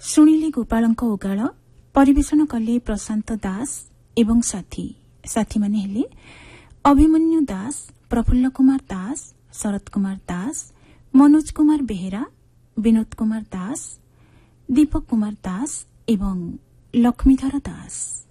ଶୁଣିଲେ ଗୋପାଳଙ୍କ ଓଗାଳ। ପରିବେଷଣ କଲେ ପ୍ରଶାନ୍ତ ଦାସ ଏବଂ ସାଥୀ। ସାଥୀମାନେ ହେଲେ ଅଭିମନ୍ୟୁ ଦାସ, ପ୍ରଫୁଲ୍ଲ କୁମାର ଦାସ, ଶରତ କୁମାର ଦାସ, ମନୋଜ କୁମାର ବେହେରା, ବିନୋଦ କୁମାର ଦାସ, ଦୀପକ କୁମାର ଦାସ ଏବଂ ଲକ୍ଷ୍ମୀଧର ଦାସ।